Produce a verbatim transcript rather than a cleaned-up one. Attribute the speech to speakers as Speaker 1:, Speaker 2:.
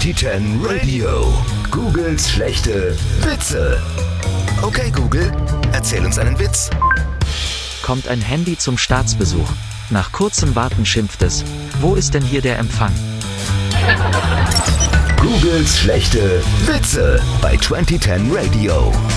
Speaker 1: zwanzig zehn Radio. Googles schlechte Witze. Okay, Google, erzähl uns einen Witz.
Speaker 2: Kommt ein Handy zum Staatsbesuch. Nach kurzem Warten schimpft es: Wo ist denn hier der Empfang?
Speaker 1: Googles schlechte Witze bei zwanzig zehn Radio.